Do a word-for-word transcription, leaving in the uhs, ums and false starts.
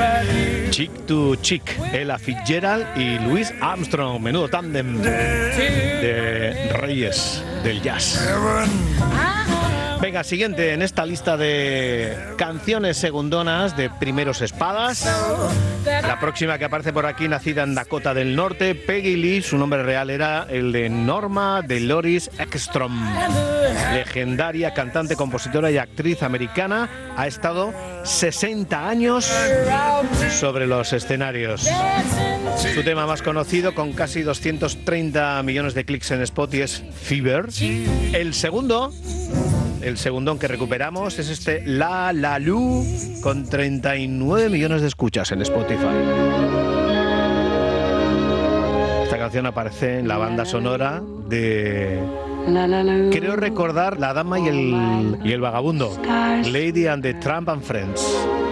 Chick to Chick, Ella Fitzgerald y Louis Armstrong, menudo tándem de reyes del jazz. Venga, siguiente en esta lista de canciones segundonas de primeros espadas. La próxima que aparece por aquí, nacida en Dakota del Norte, Peggy Lee, su nombre real era el de Norma Dolores Ekstrom. Legendaria cantante, compositora y actriz americana, ha estado sesenta años sobre los escenarios. Su tema más conocido, con casi doscientos treinta millones de clics en Spotify, es Fever. El segundo... El segundón que recuperamos es este La La Lu, con treinta y nueve millones de escuchas en Spotify. Esta canción aparece en la banda sonora de... creo recordar La Dama y el, y el Vagabundo, Lady and the Tramp and Friends.